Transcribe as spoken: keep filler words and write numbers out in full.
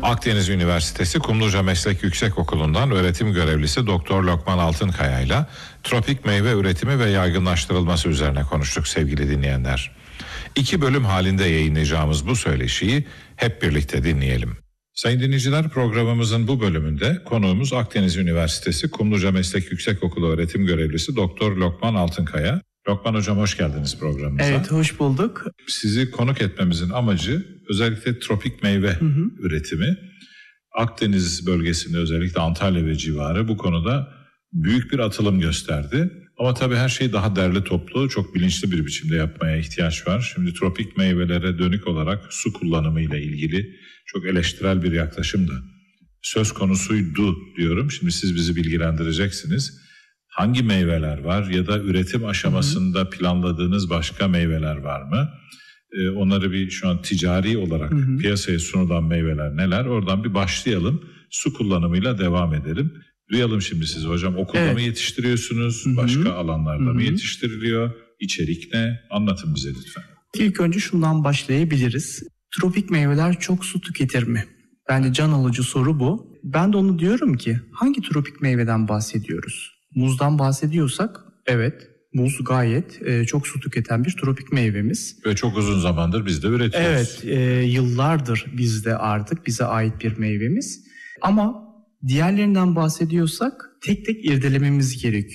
Akdeniz Üniversitesi Kumluca Meslek Yüksekokulu'ndan öğretim görevlisi Doktor Lokman Altınkaya ile tropik meyve üretimi ve yaygınlaştırılması üzerine konuştuk sevgili dinleyenler. İki bölüm halinde yayınlayacağımız bu söyleşiyi hep birlikte dinleyelim. Sayın dinleyiciler, programımızın bu bölümünde konuğumuz Akdeniz Üniversitesi Kumluca Meslek Yüksekokulu öğretim görevlisi Doktor Lokman Altınkaya. Lokman Hocam, hoş geldiniz programımıza. Evet, hoş bulduk. Sizi konuk etmemizin amacı özellikle tropik meyve hı hı. üretimi. Akdeniz bölgesinde, özellikle Antalya ve civarı bu konuda büyük bir atılım gösterdi. Ama tabii her şeyi daha derli toplu, çok bilinçli bir biçimde yapmaya ihtiyaç var. Şimdi tropik meyvelere dönük olarak su kullanımı ile ilgili çok eleştirel bir yaklaşım da söz konusuydu diyorum. Şimdi siz bizi bilgilendireceksiniz. Hangi meyveler var ya da üretim aşamasında planladığınız başka meyveler var mı? Ee, onları bir şu an ticari olarak hı hı. piyasaya sunulan meyveler neler? Oradan bir başlayalım. Su kullanımıyla devam edelim. Duyalım şimdi sizi hocam. Okulda evet. mı yetiştiriyorsunuz? Hı hı. Başka alanlarda hı hı. mı yetiştiriliyor? İçerik ne? Anlatın bize lütfen. İlk önce şundan başlayabiliriz. Tropik meyveler çok su tüketir mi? Bence can alıcı soru bu. Ben de onu diyorum ki hangi tropik meyveden bahsediyoruz? Muzdan bahsediyorsak evet, muz gayet e, çok su tüketen bir tropik meyvemiz. Ve çok uzun zamandır biz de üretiyoruz. Evet, e, yıllardır bizde artık bize ait bir meyvemiz. Ama diğerlerinden bahsediyorsak tek tek irdelememiz gerekiyor.